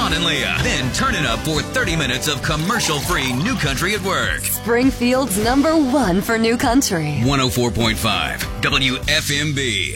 Sean and Leah. Then turn it up for 30 minutes of commercial-free New Country at work. Springfield's #1 for New Country. 104.5 WFMB.